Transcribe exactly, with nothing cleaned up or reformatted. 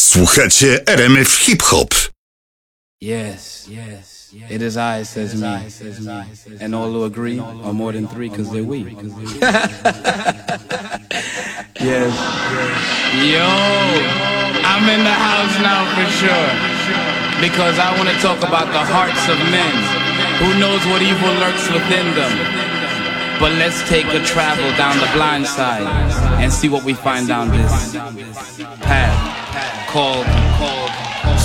Słuchacie R M F Hip Hop. Yes, yes, it is I, says me. And all who agree are more than three because they're we. Yes. Yo, I'm in the house now for sure. Because I want to talk about the hearts of men. Who knows what evil lurks within them? But let's take a travel down the blind side and see what we find down this path called, called,